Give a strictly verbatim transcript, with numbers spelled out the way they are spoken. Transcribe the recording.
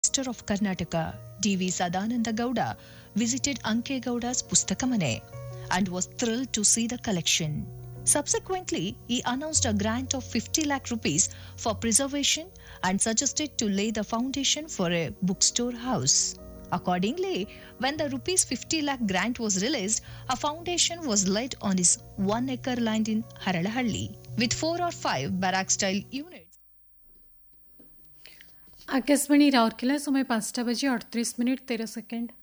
Minister of Karnataka, D V Sadananda Gowda, visited Anke Gowda's Pustakamane and was thrilled to see the collection. Subsequently, he announced a grant of fifty lakh rupees for preservation and suggested to lay the foundation for a bookstore house. Accordingly, when the rupees fifty lakh grant was released, a foundation was laid on his one acre land in Haralahalli with four or five barrack-style units. Akashvani Rourkela समय पाँचटा बजे अड़तीस minute तेरह second